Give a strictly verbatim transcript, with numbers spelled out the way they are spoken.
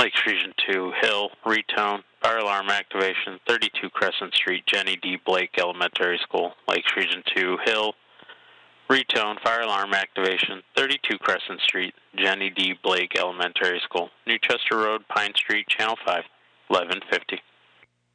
Lakes Region two, Hill, retone, fire alarm activation, thirty-two Crescent Street, Jenny D. Blake Elementary School. Lakes Region two, Hill, retone, fire alarm activation, thirty-two Crescent Street, Jenny D. Blake Elementary School. New Chester Road, Pine Street, Channel five, eleven fifty.